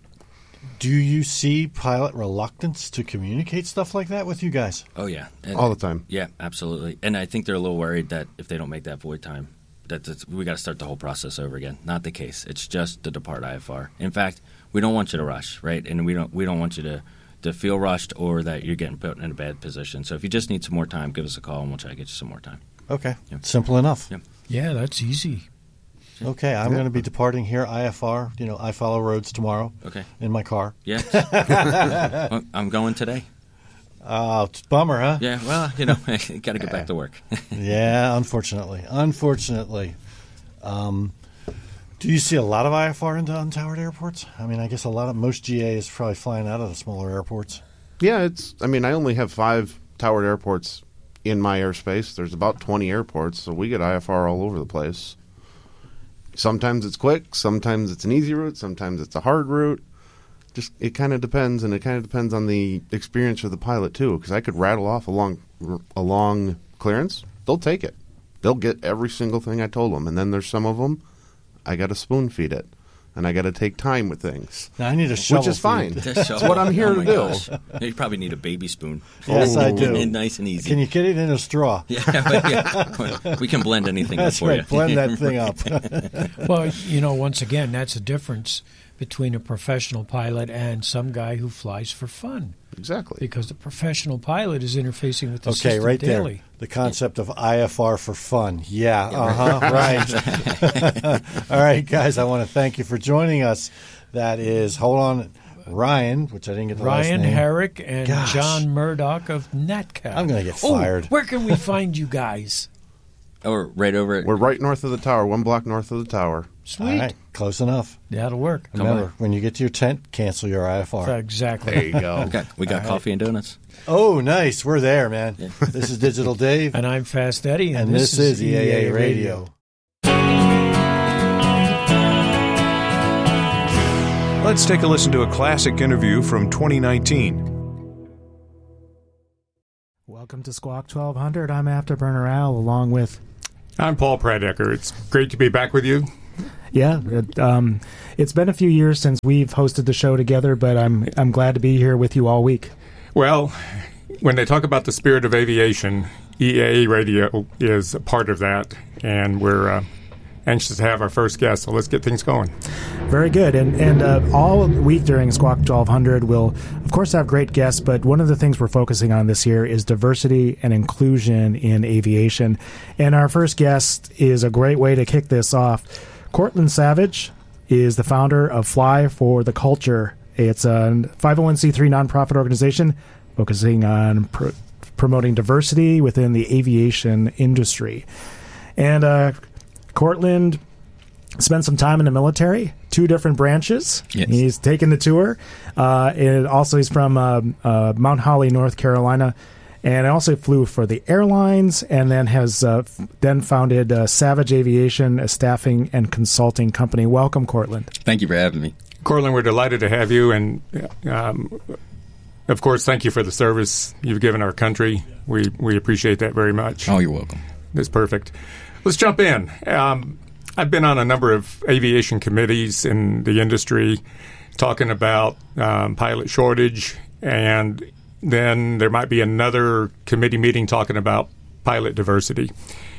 Speaker 15: Do you see pilot reluctance to communicate stuff like that with you guys?
Speaker 16: Oh, yeah. And,
Speaker 17: all the time.
Speaker 16: Yeah, absolutely. And I think they're a little worried that if they don't make that void time, that that's, we got to start the whole process over again. Not the case. It's just to depart I F R. In fact, we don't want you to rush, right? And we don't we don't want you to to feel rushed or that you're getting put in a bad position. So if you just need some more time, give us a call and we'll try to get you some more time.
Speaker 15: Okay.
Speaker 16: Yep.
Speaker 15: Simple enough.
Speaker 16: Yep.
Speaker 14: Yeah, that's easy.
Speaker 15: Okay, I'm yeah. going to be departing here, I F R. You know, I follow roads tomorrow.
Speaker 16: Okay.
Speaker 15: In my car.
Speaker 16: Yeah. well, I'm going today.
Speaker 15: Oh, it's a bummer, huh?
Speaker 16: Yeah, well, you know, got to get back to work.
Speaker 15: yeah, unfortunately. Unfortunately. Um, do you see a lot of I F R in untowered airports? I mean, I guess a lot of most G A is probably flying out of the smaller airports.
Speaker 17: Yeah, it's. I mean, I only have five towered airports in my airspace. There's about twenty airports, so we get I F R all over the place. Sometimes it's quick, sometimes it's an easy route, sometimes it's a hard route. Just it kind of depends, and it kind of depends on the experience of the pilot too. Because I could rattle off a long, a long clearance, they'll take it. They'll get every single thing I told them, and then there's some of them I got to spoon feed it, and I got to take time with things.
Speaker 15: Now I need a shovel,
Speaker 17: which is fine.
Speaker 16: That's
Speaker 17: what I'm here
Speaker 16: oh
Speaker 17: to do.
Speaker 16: Gosh. You probably need a baby spoon.
Speaker 15: Yes,
Speaker 16: oh,
Speaker 15: I do.
Speaker 16: And nice and easy.
Speaker 15: Can you get it in a straw?
Speaker 16: Yeah, but yeah. We can blend anything
Speaker 15: that's
Speaker 16: up for
Speaker 15: right.
Speaker 16: you.
Speaker 15: Blend that thing up.
Speaker 14: Well, you know, once again, that's a difference between a professional pilot and some guy who flies for fun.
Speaker 17: Exactly.
Speaker 14: Because the professional pilot is interfacing with the
Speaker 15: okay,
Speaker 14: system
Speaker 15: right
Speaker 14: daily.
Speaker 15: There. The concept of I F R for fun. Yeah, uh-huh, right. All right, guys, I want to thank you for joining us. That is, hold on, Ryan, which I didn't get the
Speaker 14: Ryan
Speaker 15: last name.
Speaker 14: Ryan Herrick and
Speaker 15: Gosh.
Speaker 14: John Murdoch of NetCap.
Speaker 15: I'm going to get fired.
Speaker 14: Oh, where can we find you guys?
Speaker 16: Or right over at...
Speaker 17: We're right north of the tower, one block north of the tower.
Speaker 14: Sweet.
Speaker 15: All right, close enough.
Speaker 14: That'll work.
Speaker 15: Remember, when you get to your tent, cancel your I F R.
Speaker 14: Exactly.
Speaker 17: There you go.
Speaker 16: we got, we got coffee right. and donuts.
Speaker 15: Oh, nice. We're there, man. Yeah. This is Digital Dave.
Speaker 14: And I'm Fast Eddie. And,
Speaker 15: and this, this is E A A Radio.
Speaker 11: Let's take a listen to a classic interview from twenty nineteen.
Speaker 1: Welcome to Squawk twelve hundred. I'm Afterburner Al, along with
Speaker 18: I'm Paul Pradecker. It's great to be back with you.
Speaker 1: Yeah, it, um, it's been a few years since we've hosted the show together, but I'm I'm glad to be here with you all week.
Speaker 18: Well, when they talk about the spirit of aviation, E A A Radio is a part of that, and we're uh, anxious to have our first guest, so let's get things going.
Speaker 1: Very good. And and uh, all week during Squawk twelve hundred, we'll, of course, have great guests, but one of the things we're focusing on this year is diversity and inclusion in aviation. And our first guest is a great way to kick this off. Courtland Savage is the founder of Fly for the Culture. It's a five oh one c three nonprofit organization focusing on pr- promoting diversity within the aviation industry. And uh, Courtland spent some time in the military, two different branches.
Speaker 19: Yes.
Speaker 1: He's taken the tour. Uh, and also, he's from uh, uh, Mount Holly, North Carolina. And also flew for the airlines, and then has uh, f- then founded uh, Savage Aviation, a staffing and consulting company. Welcome, Courtland.
Speaker 19: Thank you for having me.
Speaker 18: Courtland, we're delighted to have you, and um, of course, thank you for the service you've given our country. We we appreciate that very much.
Speaker 19: Oh, you're welcome.
Speaker 18: That's perfect. Let's jump in. Um, I've been on a number of aviation committees in the industry talking about um, pilot shortage, and then there might be another committee meeting talking about pilot diversity.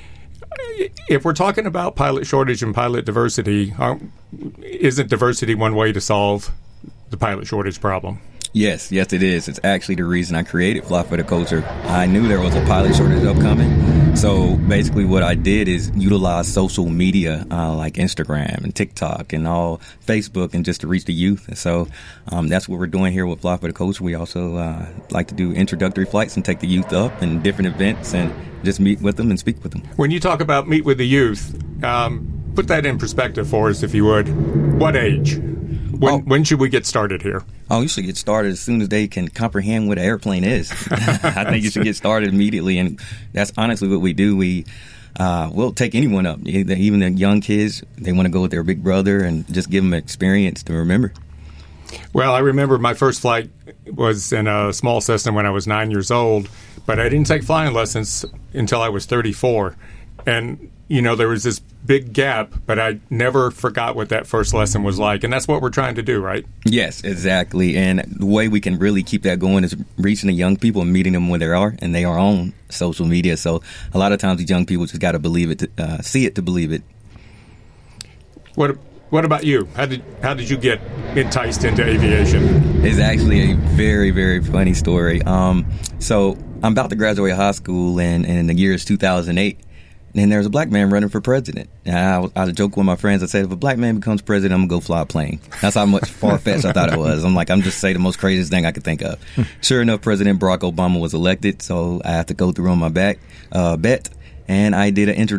Speaker 18: If we're talking about pilot shortage and pilot diversity, um, isn't diversity one way to solve the pilot shortage problem?
Speaker 19: Yes, yes, it is. It's actually the reason I created Fly for the Culture. I knew there was a pilot shortage upcoming. So basically what I did is utilize social media uh, like Instagram and TikTok and all Facebook and just to reach the youth. And so um, that's what we're doing here with Fly for the Culture. We also uh, like to do introductory flights and take the youth up and different events and just meet with them and speak with them.
Speaker 18: When you talk about meet with the youth, um, put that in perspective for us, if you would. What age? When, oh. when should we get started here?
Speaker 19: Oh, you should get started as soon as they can comprehend what an airplane is. I think you should get started immediately, and that's honestly what we do. We, uh, we'll take anyone up, even the young kids. They want to go with their big brother and just give them an experience to remember.
Speaker 18: Well, I remember my first flight was in a small Cessna when I was nine years old, but I didn't take flying lessons until I was thirty-four. And, you know, there was this big gap, but I never forgot what that first lesson was like. And that's what we're trying to do, right?
Speaker 19: Yes, exactly. And the way we can really keep that going is reaching the young people and meeting them where they are, and they are on social media. So a lot of times these young people just got to believe it, to, uh, see it to believe it.
Speaker 18: What What about you? How did how did you get enticed into aviation?
Speaker 19: It's actually a very, very funny story. Um, so I'm about to graduate high school, and, and the year is two thousand eight. And there was a black man running for president. And I, I joke with my friends. I said, if a black man becomes president, I'm going to go fly a plane. That's how much far-fetched I thought it was. I'm like, I'm just saying the most craziest thing I could think of. Sure enough, President Barack Obama was elected, so I had to go through on my back uh, bet. And I did an introduction.